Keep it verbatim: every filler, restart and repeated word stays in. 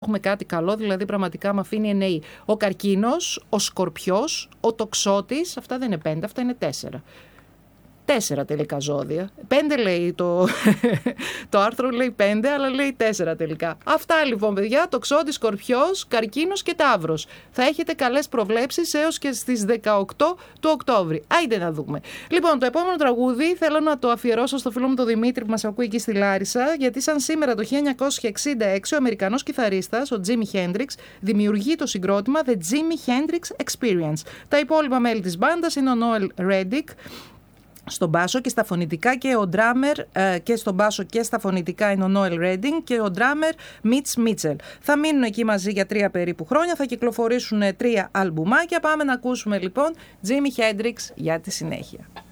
έχουμε κάτι καλό, δηλαδή πραγματικά με αφήνει εννοεί. Ο καρκίνος, ο σκορπιός, ο τοξότης, αυτά δεν είναι πέντε, αυτά είναι τέσσερα. Τέσσερα τελικά ζώδια. Πέντε λέει το, το άρθρο, λέει πέντε, αλλά λέει τέσσερα τελικά. Αυτά λοιπόν, παιδιά, τοξότης, σκορπιός, καρκίνος και ταύρος. Θα έχετε καλές προβλέψεις έως και στις δεκαοκτώ του Οκτώβρη. Άιντε να δούμε. Λοιπόν, το επόμενο τραγούδι θέλω να το αφιερώσω στο φίλο μου τον Δημήτρη που μας ακούει εκεί στη Λάρισα, γιατί σαν σήμερα το χίλια εννιακόσια εξήντα έξι ο Αμερικανός κιθαρίστας, ο Τζίμι Χέντριξ, δημιουργεί το συγκρότημα The Jimi Hendrix Experience. Τα υπόλοιπα μέλη της μπάντας είναι ο Νόελ Ρέντικ στον μπάσο και στα φωνητικά και ο ντράμερ ε, και στον μπάσο και στα φωνητικά είναι ο Νόελ Ρέντινγκ και ο ντράμερ Μιτς Μίτσελ. Θα μείνουν εκεί μαζί για τρία περίπου χρόνια, θα κυκλοφορήσουν τρία αλμπουμάκια. Πάμε να ακούσουμε λοιπόν Jimi Hendrix για τη συνέχεια.